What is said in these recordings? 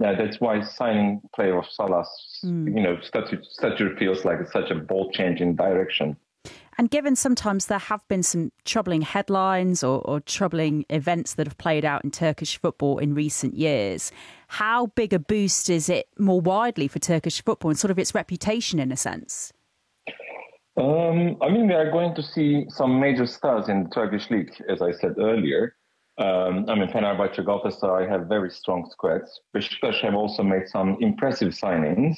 That's why signing player of Salah's, stature feels like such a bold change in direction. And given sometimes there have been some troubling headlines or troubling events that have played out in Turkish football in recent years, how big a boost is it more widely for Turkish football and sort of its reputation in a sense? We are going to see some major stars in the Turkish league, as I said earlier. Fenerbahce, Galatasaray have very strong squads. Beşiktaş have also made some impressive signings.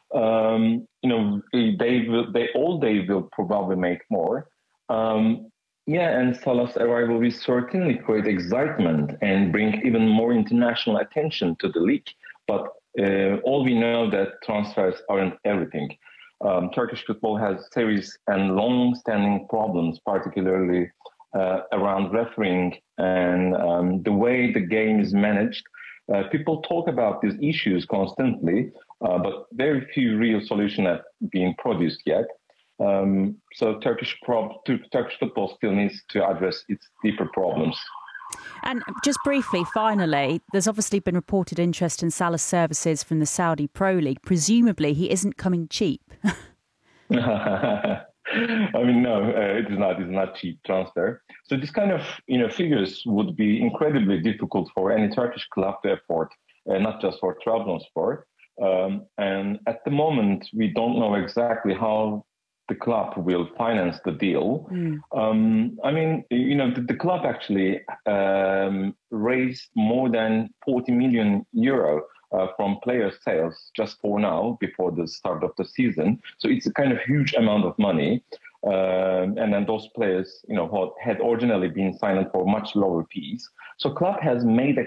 They will probably make more. And Salah's arrival will certainly create excitement and bring even more international attention to the league. But all we know that transfers aren't everything. Turkish football has serious and long-standing problems, particularly around refereeing and the way the game is managed. People talk about these issues constantly, but very few real solutions have been produced yet. So Turkish football still needs to address its deeper problems. And just briefly, finally, there's obviously been reported interest in Salah's services from the Saudi Pro League. Presumably, he isn't coming cheap. No, it is not. It's not cheap transfer. So this kind of figures would be incredibly difficult for any Turkish club to afford, not just for Trabzonspor. And at the moment, we don't know exactly how the club will finance the deal. The club actually raised more than 40 million euro from player sales just for now, before the start of the season. So it's a kind of huge amount of money. And then those players, who had originally been signed for much lower fees. So club has made a